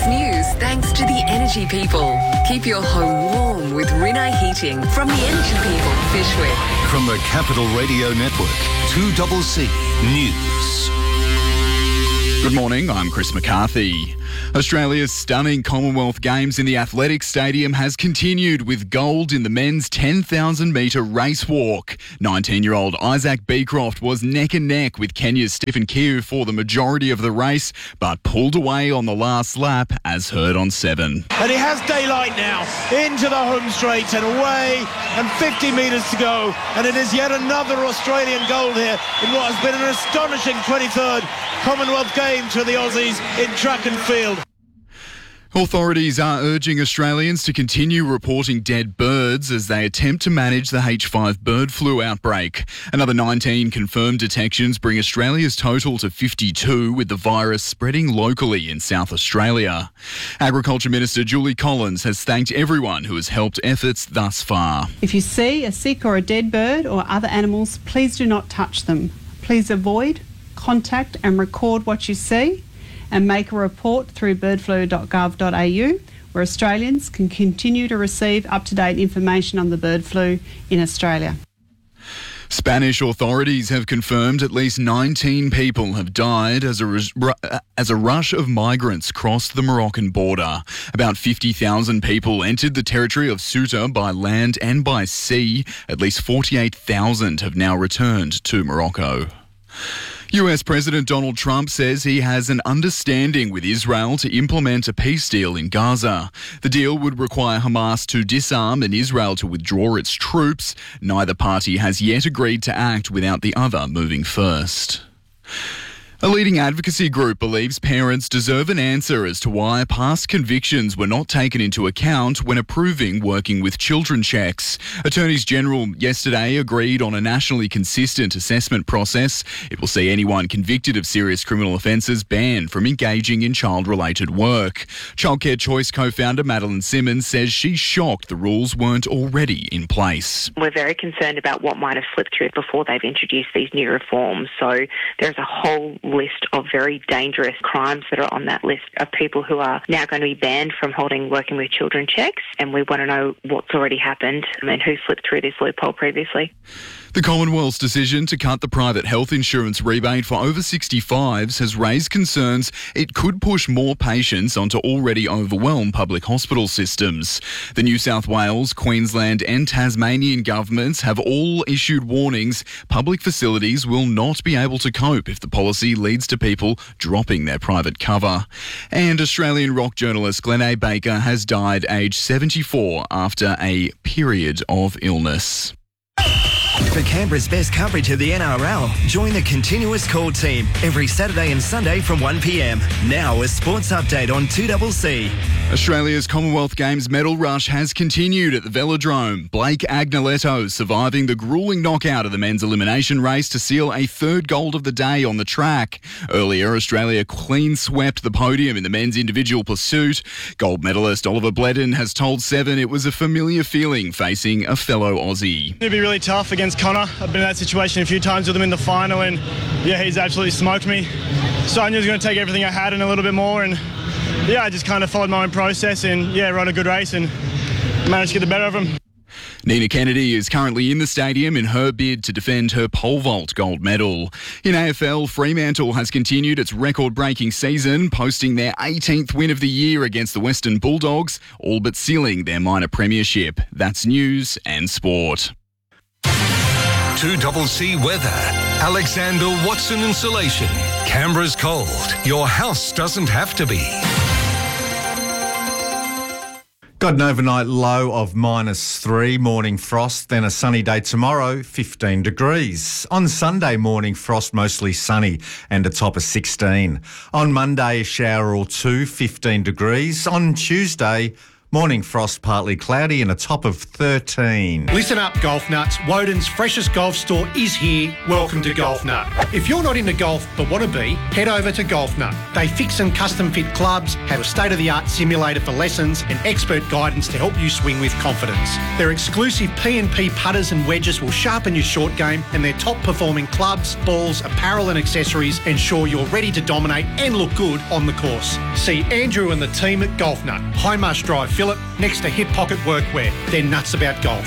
news thanks to the Energy People. Keep your home warm with Rinnai Heating from the Energy People, Fishwick. From the Capital Radio Network, 2CC News. Good morning, I'm Chris McCarthy. Australia's stunning Commonwealth Games in the Athletics Stadium has continued with gold in the men's 10,000-metre race walk. 19-year-old Isaac Beecroft was neck and neck with Kenya's Stephen Kiu for the majority of the race, but pulled away on the last lap, as heard on 7. And he has daylight now, into the home straight and away, and 50 metres to go. And it is yet another Australian gold here in what has been an astonishing 23rd Commonwealth Games for the Aussies in track and field. Authorities are urging Australians to continue reporting dead birds as they attempt to manage the H5 bird flu outbreak. Another 19 confirmed detections bring Australia's total to 52, with the virus spreading locally in South Australia. Agriculture Minister Julie Collins has thanked everyone who has helped efforts thus far. If you see a sick or a dead bird or other animals, please do not touch them. Please avoid, contact and record what you see, and make a report through birdflu.gov.au, where Australians can continue to receive up-to-date information on the bird flu in Australia. Spanish authorities have confirmed at least 19 people have died as a rush of migrants crossed the Moroccan border. About 50,000 people entered the territory of Ceuta by land and by sea. At least 48,000 have now returned to Morocco. US President Donald Trump says he has an understanding with Israel to implement a peace deal in Gaza. The deal would require Hamas to disarm and Israel to withdraw its troops. Neither party has yet agreed to act without the other moving first. A leading advocacy group believes parents deserve an answer as to why past convictions were not taken into account when approving working with children checks. Attorneys General yesterday agreed on a nationally consistent assessment process. It will see anyone convicted of serious criminal offences banned from engaging in child-related work. Childcare Choice co-founder Madeline Simmons says she's shocked the rules weren't already in place. We're very concerned about what might have slipped through before they've introduced these new reforms. So there's a whole list of very dangerous crimes that are on that list of people who are now going to be banned from holding working with children checks, and we want to know what's already happened and who slipped through this loophole previously. The Commonwealth's decision to cut the private health insurance rebate for over 65s has raised concerns it could push more patients onto already overwhelmed public hospital systems. The New South Wales, Queensland and Tasmanian governments have all issued warnings public facilities will not be able to cope if the policy leads to people dropping their private cover. And Australian rock journalist Glenn A. Baker has died aged 74 after a period of illness. For Canberra's best coverage of the NRL, join the Continuous Call team every Saturday and Sunday from 1 p.m. Now a sports update on 2CC. Australia's Commonwealth Games medal rush has continued at the Velodrome. Blake Agnoletto surviving the gruelling knockout of the men's elimination race to seal a third gold of the day on the track. Earlier, Australia clean swept the podium in the men's individual pursuit. Gold medalist Oliver Bledden has told Seven it was a familiar feeling facing a fellow Aussie. It'd be really tough against Connor. I've been in that situation a few times with him in the final, and he's absolutely smoked me. So I knew he was going to take everything I had and a little bit more, and I just kind of followed my own process and rode a good race and managed to get the better of him. Nina Kennedy is currently in the stadium in her bid to defend her pole vault gold medal. In AFL, Fremantle has continued its record-breaking season, posting their 18th win of the year against the Western Bulldogs, all but sealing their minor premiership. That's news and sport. 2CC weather. Alexander Watson Insulation. Canberra's cold. Your house doesn't have to be. Got an overnight low of -3, morning frost, then a sunny day tomorrow, 15 degrees. On Sunday, morning frost, mostly sunny and a top of 16. On Monday, a shower or two, 15 degrees. On Tuesday, Morning frost, partly cloudy and a top of 13. Listen up, golf nuts. Woden's freshest golf store is here. Welcome to Golf Nut. If you're not into golf but want to be, head over to Golf Nut. They fix and custom fit clubs, have a state-of-the-art simulator for lessons and expert guidance to help you swing with confidence. Their exclusive P&P putters and wedges will sharpen your short game, and their top-performing clubs, balls, apparel and accessories ensure you're ready to dominate and look good on the course. See Andrew and the team at Golf Nut, High Marsh Drive, Phillip, next to Hip Pocket Workwear. They're nuts about golf.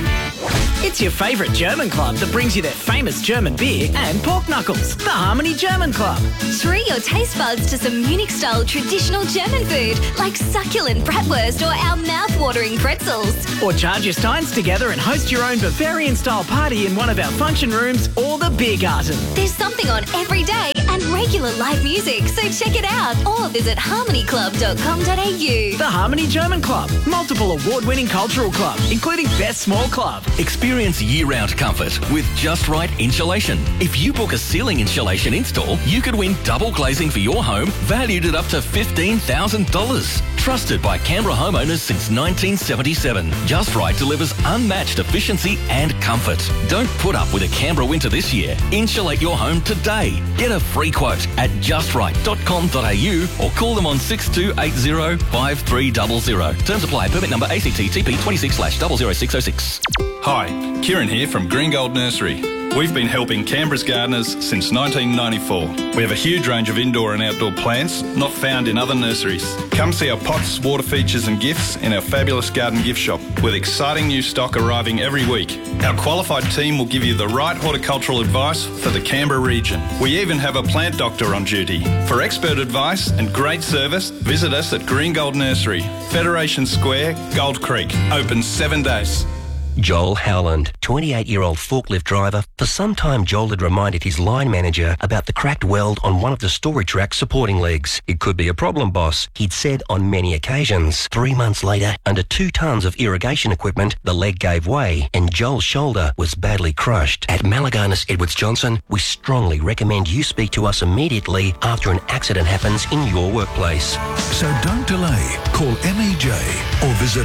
It's your favourite German club that brings you their famous German beer and pork knuckles, the Harmony German Club. Treat your taste buds to some Munich-style traditional German food like succulent bratwurst or our mouth-watering pretzels. Or charge your steins together and host your own Bavarian-style party in one of our function rooms or the beer garden. There's something on every day and regular live music, so check it out or visit harmonyclub.com.au. The Harmony German Club, multiple award-winning cultural club, including Best Small Club. Experience year-round comfort with Just Right Insulation. If you book a ceiling insulation install, you could win double glazing for your home, valued at up to $15,000. Trusted by Canberra homeowners since 1977. Just Right delivers unmatched efficiency and comfort. Don't put up with a Canberra winter this year. Insulate your home today. Get a free quote at justright.com.au or call them on 6280 5300. Terms apply. Permit number ACT-TP 26/00606. Hi, Kieran here from Green Gold Nursery. We've been helping Canberra's gardeners since 1994. We have a huge range of indoor and outdoor plants not found in other nurseries. Come see our pots, water features and gifts in our fabulous garden gift shop with exciting new stock arriving every week. Our qualified team will give you the right horticultural advice for the Canberra region. We even have a plant doctor on duty. For expert advice and great service, visit us at Green Gold Nursery, Federation Square, Gold Creek. Open 7 days. Joel Howland, 28-year-old forklift driver. For some time, Joel had reminded his line manager about the cracked weld on one of the storage rack supporting legs. It could be a problem, boss, he'd said on many occasions. 3 months later, under 2 tons of irrigation equipment, the leg gave way and Joel's shoulder was badly crushed. At Malaganas Edwards Johnson, we strongly recommend you speak to us immediately after an accident happens in your workplace. So don't delay. Call MEJ or visit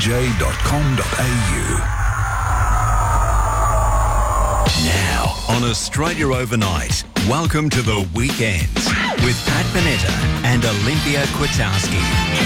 mej.com.au. Now on Australia Overnight, welcome to the weekend with Pat Bonetta and Olympia Kwiatkowski.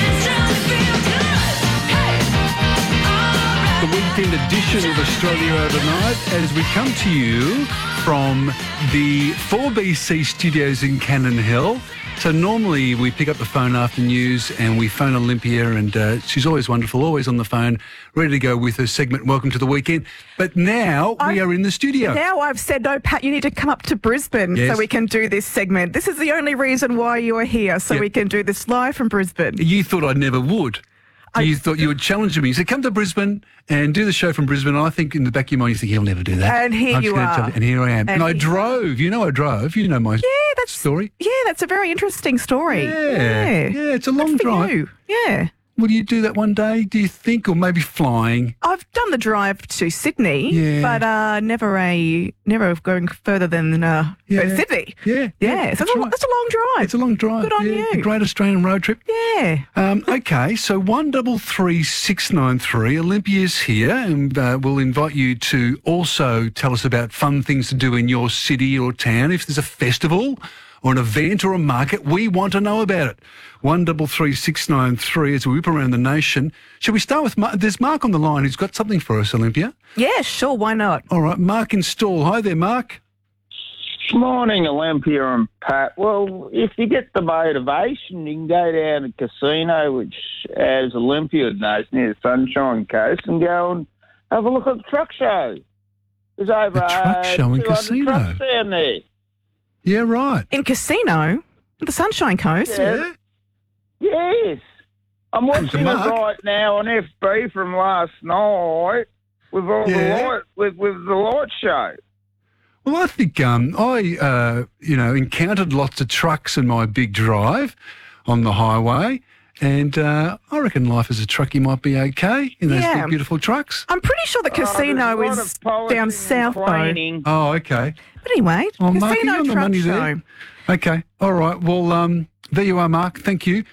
The weekend edition of Australia Overnight as we come to you from the 4BC studios in Cannon Hill. So normally we pick up the phone after news and we phone Olympia and she's always wonderful, always on the phone, ready to go with her segment, Welcome to the Weekend. But now we are in the studio. Now I've said, no, Pat, you need to come up to Brisbane so we can do this segment. This is the only reason why you are here, so we can do this live from Brisbane. You thought I never would. You thought you would challenge me. You said, come to Brisbane and do the show from Brisbane. And I think in the back of your mind, you think, he'll never do that. And here you are. And here I am. And I drove. You know I drove. You know my story. Yeah, that's a very interesting story. Yeah, it's a long drive. You. Yeah. Will you do that one day, do you think, or maybe flying? I've done the drive to Sydney, but never going further than Sydney. Yeah. So that's a long drive. It's a long drive. Good on you. The Great Australian Road Trip. Yeah. Okay, so 133693, Olympia's here, and we'll invite you to also tell us about fun things to do in your city or town. If there's a festival or an event or a market, we want to know about it. 133693 as we whip around the nation. Shall we start with Mark? There's Mark on the line who's got something for us, Olympia. Yeah, sure, why not? All right, Mark in Stall. Hi there, Mark. Morning, Olympia and Pat. Well, if you get the motivation, you can go down to Casino, which, as Olympia knows, near the Sunshine Coast, and go and have a look at the truck show. There's over the truck show in 200 Casino. trucks down there. Yeah, right. In Casino? The Sunshine Coast? Yeah. Yes. I'm watching it right now on FB from last night with all the light, with the light show. Well, I think I encountered lots of trucks in my big drive on the highway, and I reckon life as a truckie might be okay in those big, beautiful trucks. I'm pretty sure the Casino is down south, though. Oh, okay. But anyway, Mark, Casino you on the truck money show. there? Okay, all right. Well, There you are, Mark. Thank you.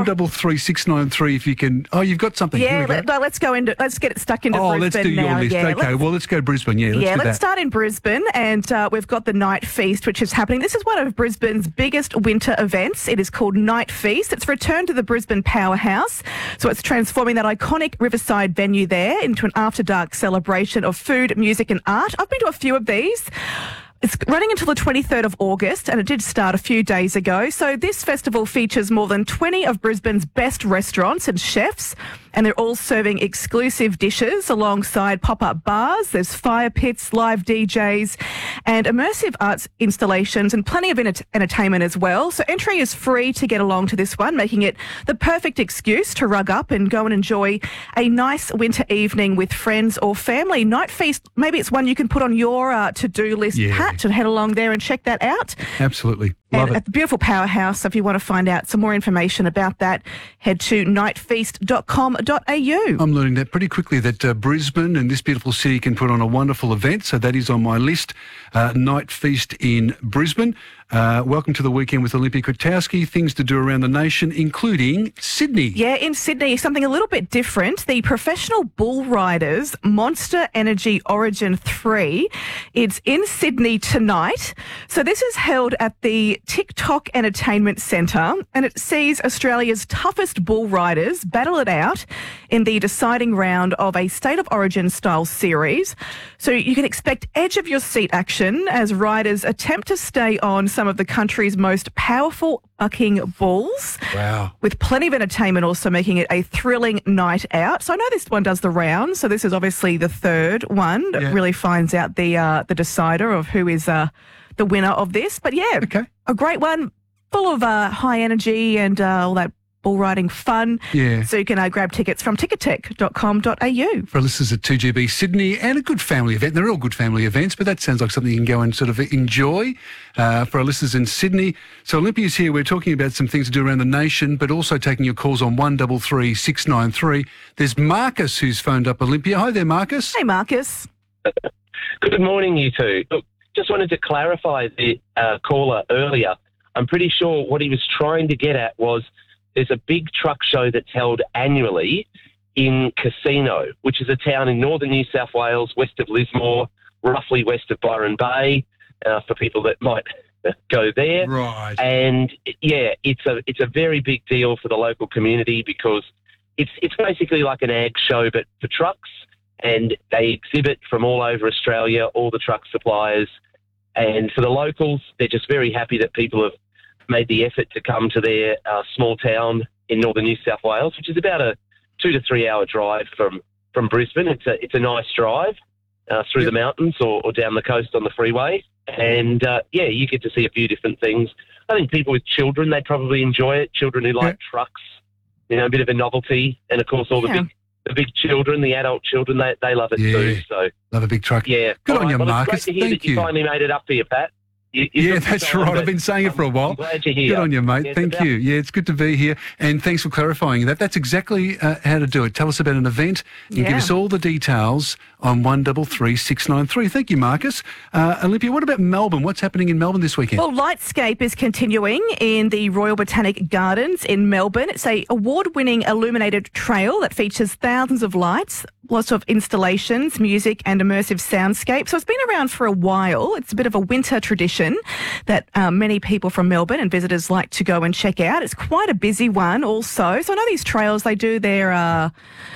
133693 if you can. Oh, you've got something. Yeah, Here we go. let's go into. Let's get it stuck into Brisbane let's do your now. list. Yeah, Okay, well, let's go to Brisbane. Yeah, let's do that. let's start in Brisbane, and we've got the Night Feast, which is happening. This is one of Brisbane's biggest winter events. It is called Night Feast. It's returned to the Brisbane Powerhouse, so it's transforming that iconic riverside venue there into an after-dark celebration of food, music and art. I've been to a few of these. It's running until the 23rd of August, and it did start a few days ago. So this festival features more than 20 of Brisbane's best restaurants and chefs, and they're all serving exclusive dishes alongside pop-up bars. There's fire pits, live DJs, and immersive arts installations, and plenty of entertainment as well. So entry is free to get along to this one, making it the perfect excuse to rug up and go and enjoy a nice winter evening with friends or family. Night Feast, maybe it's one you can put on your to-do list, Pat, and head along there and check that out. Absolutely. Love it. At the beautiful Powerhouse, so if you want to find out some more information about that, head to nightfeast.com.au. I'm learning that pretty quickly, that Brisbane and this beautiful city can put on a wonderful event. So that is on my list. Night Feast in Brisbane. Welcome to the weekend with Olympia Kwiatkowski. Things to do around the nation, including Sydney. Yeah, in Sydney, something a little bit different. The Professional Bull Riders Monster Energy Origin 3. It's in Sydney tonight. So this is held at the TikTok Entertainment Centre, and it sees Australia's toughest bull riders battle it out in the deciding round of a State of Origin style series. So you can expect edge of your seat action as riders attempt to stay on some of the country's most powerful bucking bulls. Wow. With plenty of entertainment also making it a thrilling night out. So I know this one does the rounds, so this is obviously the third one that really finds out the decider of who is the winner of this. But yeah, a great one, full of high energy and all that bull riding fun. Yeah. So you can grab tickets from ticketek.com.au. For listeners at 2GB Sydney, and a good family event. They're all good family events, but that sounds like something you can go and sort of enjoy for our listeners in Sydney. So Olympia's here. We're talking about some things to do around the nation, but also taking your calls on 133693. There's Marcus who's phoned up Olympia. Hi there, Marcus. Hey, Marcus. Good morning, you two. Look, just wanted to clarify the caller earlier. I'm pretty sure what he was trying to get at was there's a big truck show that's held annually in Casino, which is a town in northern New South Wales, west of Lismore, roughly west of Byron Bay, for people that might go there. Right. And yeah, it's a very big deal for the local community because it's basically like an ag show but for trucks, and they exhibit from all over Australia, all the truck suppliers. And for the locals, they're just very happy that people have made the effort to come to their small town in northern New South Wales, which is about a 2 to 3 hour drive from Brisbane. It's a nice drive through the mountains or down the coast on the freeway. And yeah, you get to see a few different things. I think people with children, they'd probably enjoy it. Children who like trucks, you know, a bit of a novelty. And of course, all the big children, the adult children, they love it too. So love a big truck. Yeah. Good on you, well, Marcus. It's great to hear Thank that you finally made it up for you, Pat. Yeah, that's right. I've been saying it for a while. I'm glad you're here. Good on you, mate. Yeah, Thank you. Yeah, it's good to be here. And thanks for clarifying that. That's exactly how to do it. Tell us about an event and give us all the details on 133693. Thank you, Marcus. Olympia, what about Melbourne? What's happening in Melbourne this weekend? Well, Lightscape is continuing in the Royal Botanic Gardens in Melbourne. It's a award-winning illuminated trail that features thousands of lights, lots of installations, music and immersive soundscape. So it's been around for a while. It's a bit of a winter tradition that many people from Melbourne and visitors like to go and check out. It's quite a busy one also. So I know these trails, they do their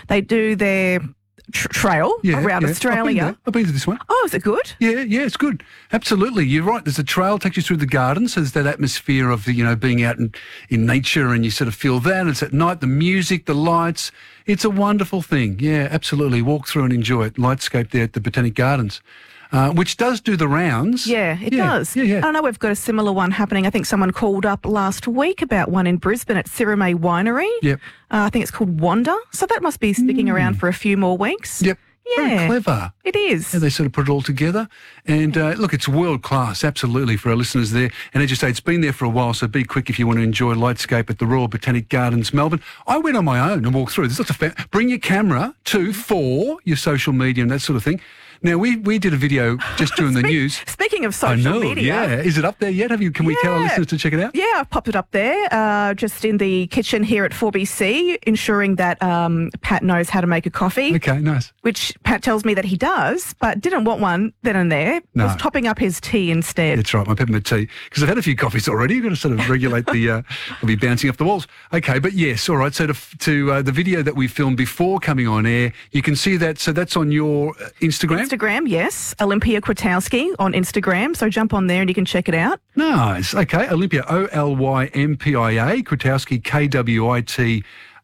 trail around Australia. I've been to this one. Oh, is it good? Yeah, it's good. Absolutely. You're right. There's a trail, takes you through the gardens. So there's that atmosphere of, being out in nature, and you sort of feel that. It's at night, the music, the lights. It's a wonderful thing. Yeah, absolutely. Walk through and enjoy it. Lightscape there at the Botanic Gardens. Which does do the rounds. Yeah, it does. Yeah. I know we've got a similar one happening. I think someone called up last week about one in Brisbane at Sirime Winery. Yep. I think it's called Wander. So that must be sticking around for a few more weeks. Yep. Yeah. Very clever. It is. Yeah, they sort of put it all together. And look, it's world class, absolutely, for our listeners there. And as you say, it's been there for a while, so be quick if you want to enjoy Lightscape at the Royal Botanic Gardens, Melbourne. I went on my own and walked through. There's lots of bring your camera for your social media and that sort of thing. Now, we did a video just during the news. Speaking of social media. Yeah. Is it up there yet? Can we tell our listeners to check it out? Yeah, I've popped it up there, just in the kitchen here at 4BC, ensuring that Pat knows how to make a coffee. Okay, nice. Which Pat tells me that he does, but didn't want one then and there. No. Was topping up his tea instead. That's right, my peppermint tea. Because I've had a few coffees already. You've got to sort of regulate the... I'll be bouncing off the walls. Okay, but yes, all right. So to the video that we filmed before coming on air, you can see that. So that's on your Instagram? Instagram, yes. Olympia Kwiatkowski on Instagram. So jump on there and you can check it out. Nice. Okay, Olympia, Olympia, Kwiatkowski, Kwitowski.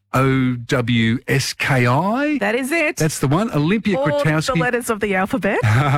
That is it. That's the one, Olympia Kwiatkowski. All the letters of the alphabet.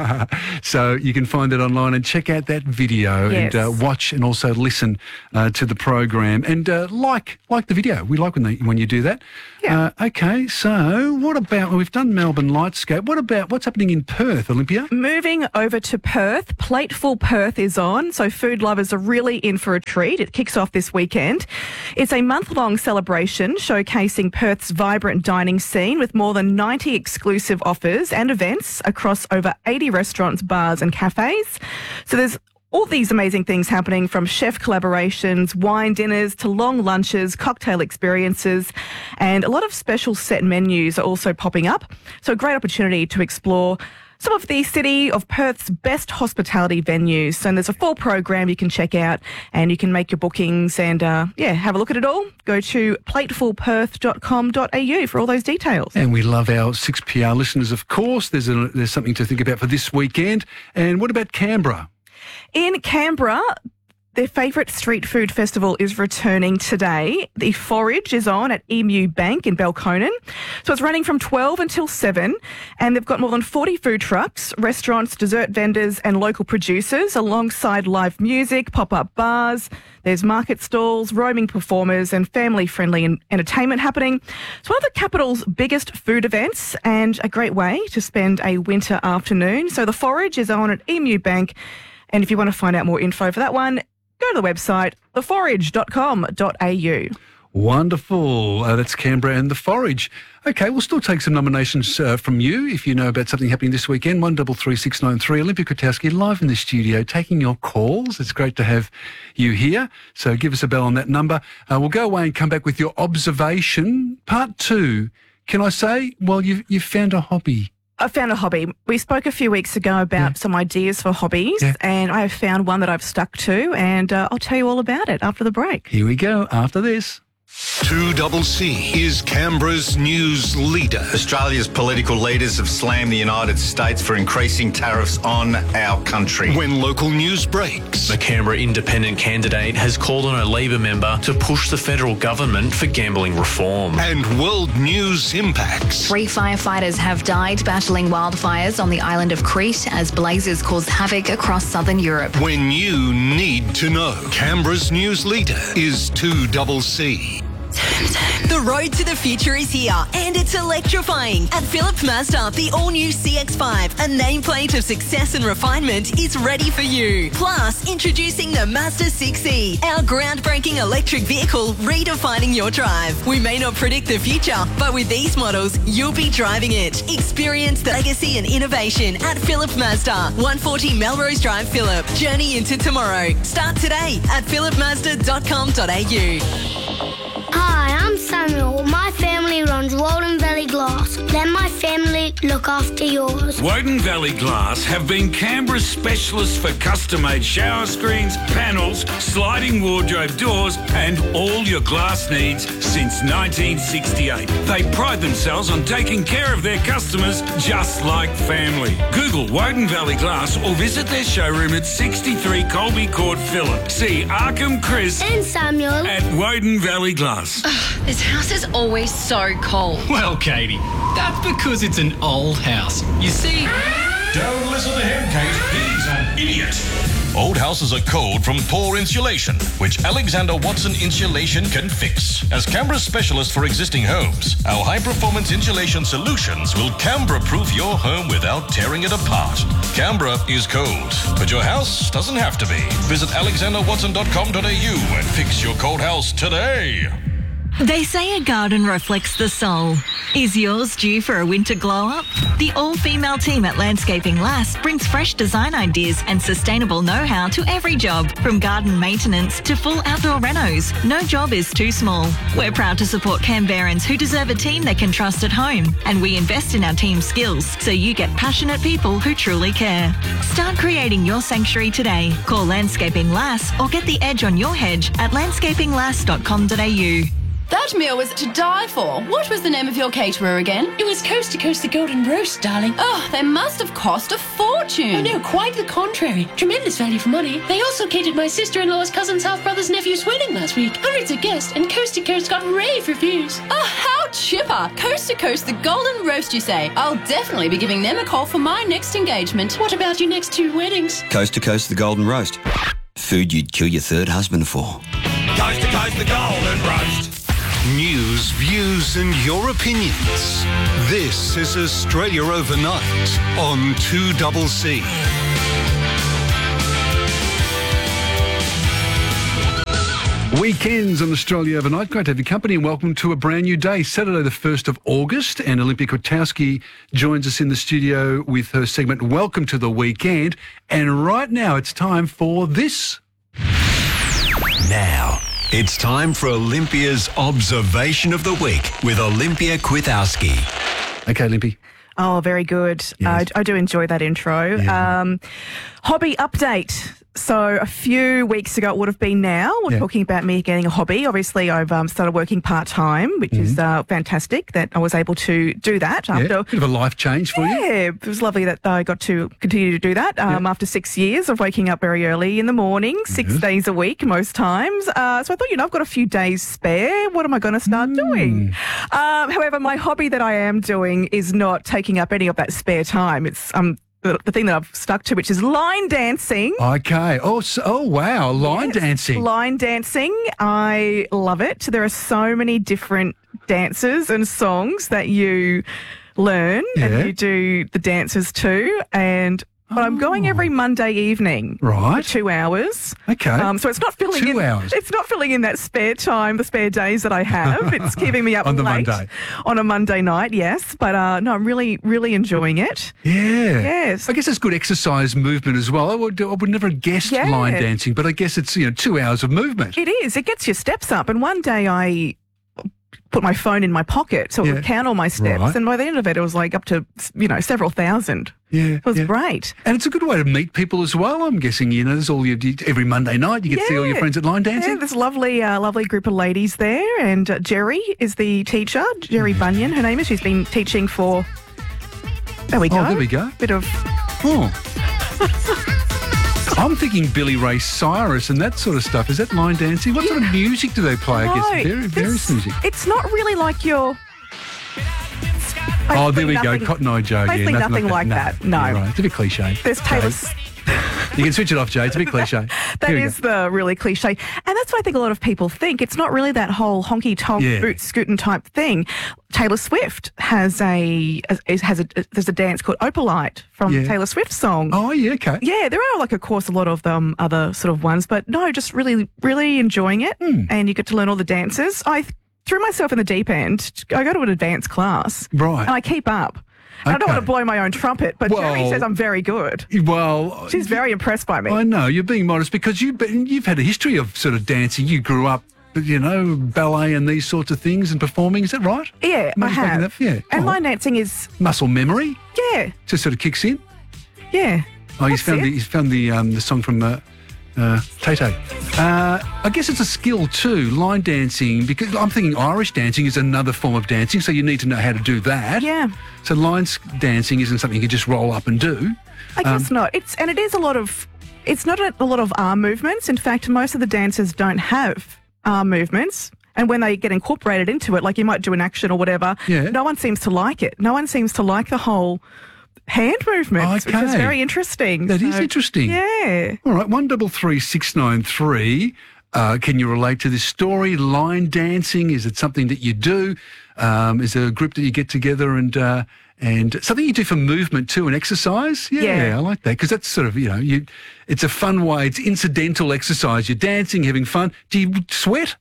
So you can find it online and check out that video and watch and also listen to the program and like the video. We like when you do that. Yeah. Okay, so what about, we've done Melbourne Lightscape. What's happening in Perth, Olympia? Moving over to Perth, Plateful Perth is on, so food lovers are really in for a treat. It kicks off this weekend. It's a month-long celebration showcasing Perth's vibrant dining scene with more than 90 exclusive offers and events across over 80 restaurants, bars and cafes. So there's all these amazing things happening, from chef collaborations, wine dinners to long lunches, cocktail experiences, and a lot of special set menus are also popping up. So a great opportunity to explore some of the city of Perth's best hospitality venues. So there's a full program you can check out and you can make your bookings and, have a look at it all. Go to platefulperth.com.au for all those details. And we love our 6PR listeners, of course. There's something to think about for this weekend. And what about Canberra? In Canberra, their favourite street food festival is returning today. The Forage is on at Emu Bank in Belconnen. So it's running from 12 until 7, and they've got more than 40 food trucks, restaurants, dessert vendors and local producers, alongside live music, pop-up bars. There's market stalls, roaming performers and family-friendly entertainment happening. It's one of the capital's biggest food events and a great way to spend a winter afternoon. So the Forage is on at Emu Bank. And if you want to find out more info for that one, go to the website, theforage.com.au. Wonderful. That's Canberra and the Forage. Okay, we'll still take some nominations from you if you know about something happening this weekend. 133693. Olympia Kwiatkowski live in the studio taking your calls. It's great to have you here. So give us a bell on that number. We'll go away and come back with your observation. Part 2. Can I say, well, you've found a hobby. I found a hobby. We spoke a few weeks ago about some ideas for hobbies, and I have found one that I've stuck to, and I'll tell you all about it after the break. Here we go, after this. 2CC is Canberra's news leader. Australia's political leaders have slammed the United States for increasing tariffs on our country. When local news breaks. The Canberra independent candidate has called on a Labor member to push the federal government for gambling reform. And world news impacts. 3 firefighters have died battling wildfires on the island of Crete as blazes caused havoc across southern Europe. When you need to know, Canberra's news leader is 2CC. The road to the future is here, and it's electrifying. At Phillip Mazda, the all-new CX-5, a nameplate of success and refinement, is ready for you. Plus, introducing the Mazda 6e, our groundbreaking electric vehicle redefining your drive. We may not predict the future, but with these models, you'll be driving it. Experience the legacy and innovation at Phillip Mazda, 140 Melrose Drive, Phillip. Journey into tomorrow. Start today at phillipmazda.com.au. Hi, I'm Samuel. My family runs Woden Valley Glass. Let my family look after yours. Woden Valley Glass have been Canberra's specialists for custom-made shower screens, panels, sliding wardrobe doors and all your glass needs since 1968. They pride themselves on taking care of their customers just like family. Google Woden Valley Glass or visit their showroom at 63 Colby Court, Phillip. See Arkham Chris and Samuel at Woden Valley Glass. This house is always so cold. Well, Katie, that's because it's an old house. You see... Don't listen to him, Kate. He's an idiot. Old houses are cold from poor insulation, which Alexander Watson Insulation can fix. As Canberra's specialist for existing homes, our high-performance insulation solutions will Canberra-proof your home without tearing it apart. Canberra is cold, but your house doesn't have to be. Visit alexanderwatson.com.au and fix your cold house today. They say a garden reflects the soul. Is yours due for a winter glow-up? The all-female team at Landscaping Lass brings fresh design ideas and sustainable know-how to every job, from garden maintenance to full outdoor renos. No job is too small. We're proud to support Canberrans who deserve a team they can trust at home, and we invest in our team's skills so you get passionate people who truly care. Start creating your sanctuary today. Call Landscaping Lass or get the edge on your hedge at landscapinglass.com.au. That meal was to die for. What was the name of your caterer again? It was Coast to Coast the Golden Roast, darling. Oh, they must have cost a fortune. Oh, no, quite the contrary. Tremendous value for money. They also catered my sister-in-law's cousin's half-brother's nephew's wedding last week. Hundreds of guests, and Coast to Coast got rave reviews. Oh, how chipper. Coast to Coast the Golden Roast, you say? I'll definitely be giving them a call for my next engagement. What about your next 2 weddings? Coast to Coast the Golden Roast. Food you'd kill your third husband for. Coast to Coast the Golden Roast. News, views and your opinions. This is Australia Overnight on 2CC. Weekends on Australia Overnight. Great to have your company and welcome to a brand new day. Saturday the 1st of August, and Olympia Kwiatkowski joins us in the studio with her segment Welcome to the Weekend. And right now it's time for this. Now, it's time for Olympia's Observation of the Week with Olympia Kwiatkowski. Okay, Olympia. Oh, very good. Yes. I do enjoy that intro. Yeah. Hobby update. So a few weeks ago, it would have been now, we're talking about me getting a hobby. Obviously, I've started working part-time, which is fantastic that I was able to do that. After Bit of a life change for you. Yeah, it was lovely that I got to continue to do that after 6 years of waking up very early in the morning, 6 days a week most times. So I thought, I've got a few days spare. What am I going to start doing? However, my hobby that I am doing is not taking up any of that spare time. It's the thing that I've stuck to, which is line dancing. Okay. Oh wow, line dancing. Line dancing. I love it. There are so many different dances and songs that you learn and you do the dances too. But I'm going every Monday evening. Right. For 2 hours. Okay. So it's not filling in. 2 hours. It's not filling in that spare time, the spare days that I have. It's keeping me up On the late. Monday. On a Monday night, yes. But no, I'm really, really enjoying it. Yeah. Yes. I guess it's good exercise movement as well. I would never have guessed line dancing, but I guess it's 2 hours of movement. It is. It gets your steps up. And one day I put my phone in my pocket so it would count all my steps. Right. And by the end of it, it was like up to, several thousand. Yeah. It was great. And it's a good way to meet people as well, I'm guessing. There's every Monday night you get to see all your friends at line dancing. Yeah, there's a lovely group of ladies there. And Jerry is the teacher, Jerry Bunyan, her name is. She's been teaching for, there we go. Oh, there we go. Bit of... I'm thinking Billy Ray Cyrus and that sort of stuff. Is that line dancing? What sort of music do they play? I guess various music. It's not really like your... Oh, there we go. Cotton Eye Joe. Basically nothing like that. No. Right. It's a bit cliche. There's Taylor... You can switch it off, Jay. It's a bit cliche. That is the really cliche. And that's what I think a lot of people think. It's not really that whole honky-tonk, boot-scootin' type thing. Taylor Swift has there's a dance called Opalite from Taylor Swift's song. Oh, yeah, okay. Yeah, there are, of course, a lot of other sort of ones. But no, just really, really enjoying it. And you get to learn all the dances. I threw myself in the deep end. I go to an advanced class. Right. And I keep up. I don't want to blow my own trumpet, but Jerry says I'm very good. Well, she's very impressed by me. I know, you're being modest because you've had a history of sort of dancing. You grew up, ballet and these sorts of things and performing. Is that right? Yeah, I have. And line dancing is... Muscle memory? Yeah. Just sort of kicks in? Yeah. Oh, he's found the song from Tay-Tay. I guess it's a skill too, line dancing, because I'm thinking Irish dancing is another form of dancing, so you need to know how to do that. Yeah. So line dancing isn't something you can just roll up and do. I guess not. It's not a lot of arm movements. In fact, most of the dancers don't have arm movements. And when they get incorporated into it, like you might do an action or whatever, no one seems to like it. No one seems to like the whole hand movements, which is very interesting. That is interesting. Yeah. All right, 133693. Can you relate to this story? Line dancing, is it something that you do? Is there a group that you get together and something you do for movement too and exercise? Yeah. I like that because that's sort of, it's a fun way. It's incidental exercise. You're dancing, having fun. Do you sweat?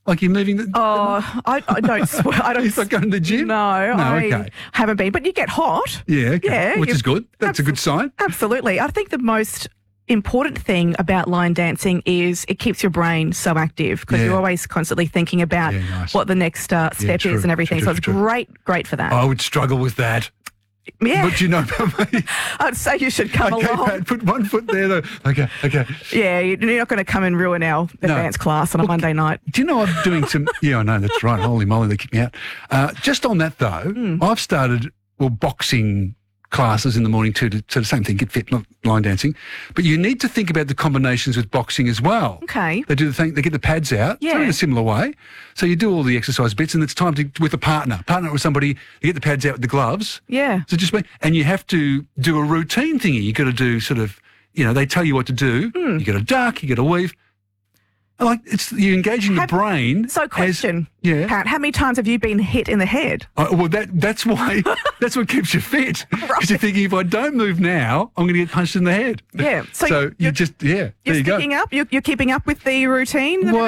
Like you're moving the... I don't swear. I don't. He's not going to the gym? No, I okay. haven't been. But you get hot. Yeah, okay. Yeah, Which is good. That's a good sign. Absolutely. I think the most important thing about line dancing is it keeps your brain so active because you're always constantly thinking about what the next step is and everything. So it's great for that. I would struggle with that. Yeah. But you know about me. I'd say you should come along. Pat, put one foot there, though. Okay. Yeah, you're not going to come and ruin our advanced class on a Monday night. Do you know I'm doing some... Yeah, I know, that's right. Holy moly, they kicked me out. Just on that, though, I've started, boxing classes in the morning too, so the same thing, get fit, not line dancing. But you need to think about the combinations with boxing as well. Okay. They do the thing, they get the pads out, so in a similar way. So you do all the exercise bits and it's time to, with a partner with somebody, you get the pads out with the gloves. Yeah. So and you have to do a routine thingy. You got to do sort of, they tell you what to do. You got to duck, you got to weave. Like you're engaging the brain. So, question, Pat, how many times have you been hit in the head? Well, that's why. That's what keeps you fit. Because you're thinking, if I don't move now, I'm going to get punched in the head. Yeah. So you just, there you go. You're keeping up with the routine.